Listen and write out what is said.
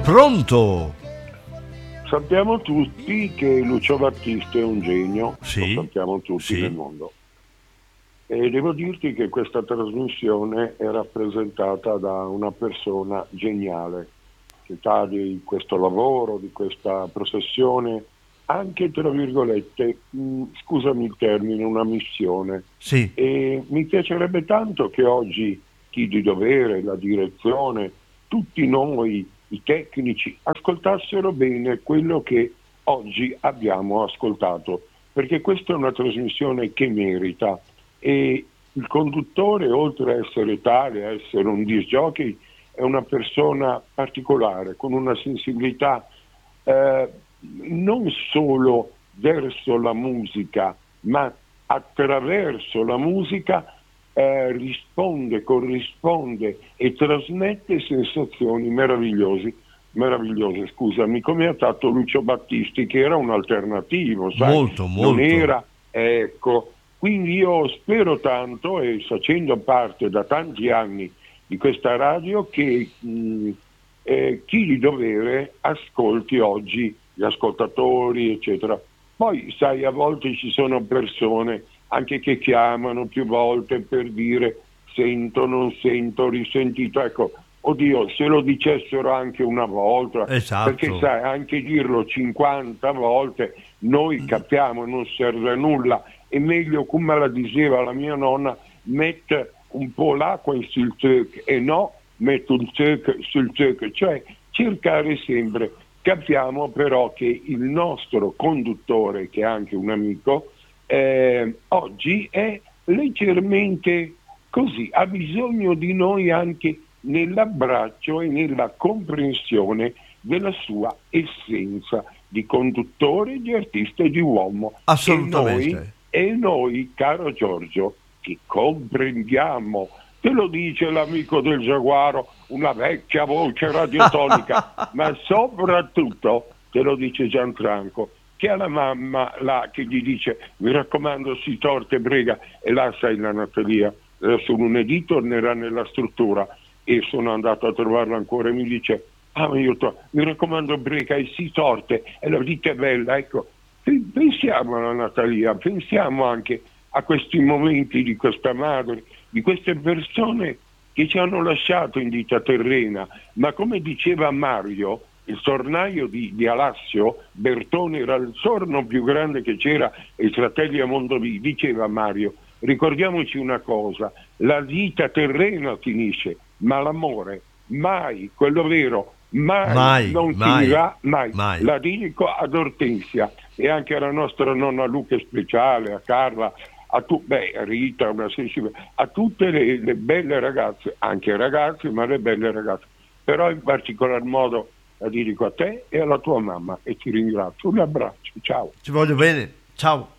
Pronto? Sappiamo tutti che Lucio Battisti è un genio, Sì, lo sappiamo tutti sì. nel mondo. E devo dirti che questa trasmissione è rappresentata da una persona geniale, che fa di questo lavoro, di questa professione, anche tra virgolette, scusami il termine, una missione. Sì. E mi piacerebbe tanto che oggi chi di dovere, la direzione, tutti noi, i tecnici, ascoltassero bene quello che oggi abbiamo ascoltato, perché questa è una trasmissione che merita e il conduttore, oltre a essere tale, a essere un disc jockey, è una persona particolare, con una sensibilità non solo verso la musica, ma attraverso la musica risponde, corrisponde e trasmette sensazioni meravigliose, scusami, come ha fatto Lucio Battisti, che era un alternativo, sai, Molto, non molto. era, ecco, quindi io spero tanto, e facendo parte da tanti anni di questa radio, che chi di dovere ascolti oggi gli ascoltatori, eccetera. Poi, sai, a volte ci sono persone anche che chiamano più volte per dire sento, non sento, risentito. Ecco, oddio, se lo dicessero anche una volta, perché Esatto. sai, anche dirlo 50 volte, noi capiamo, non serve a nulla. È meglio, come la diceva la mia nonna, mettere un po' l'acqua sul tec e no metto il tec sul tec, cioè cercare sempre. Capiamo però che il nostro conduttore, che è anche un amico, oggi è leggermente così, ha bisogno di noi anche nell'abbraccio e nella comprensione della sua essenza di conduttore, di artista e di uomo. Assolutamente. E noi, caro Giorgio, che comprendiamo, te lo dice l'amico del Giaguaro, una vecchia voce radiotonica, ma soprattutto te lo dice Gianfranco, che ha la mamma là che gli dice mi raccomando si torte brega, e là sai la Natalia, adesso lunedì tornerà nella struttura e sono andato a trovarla ancora e mi dice mi raccomando brega e si torte e la vita è bella, ecco. Pensiamo alla Natalia, pensiamo anche a questi momenti di questa madre, di queste persone che ci hanno lasciato in vita terrena, ma come diceva Mario, il sornaio di Alassio, Bertone era il sorno più grande che c'era, e i fratelli a Mondovì, diceva Mario, ricordiamoci una cosa, la vita terrena finisce, ma l'amore mai, quello vero, mai non finirà, mai. La dedico ad Ortensia e anche alla nostra nonna Luca Speciale, a Carla, a Rita, una sensibile, a tutte le belle ragazze, anche ragazzi, ma le belle ragazze, però in particolar modo la dedico a te e alla tua mamma e ti ringrazio. Un abbraccio, ciao. Ci voglio bene, ciao.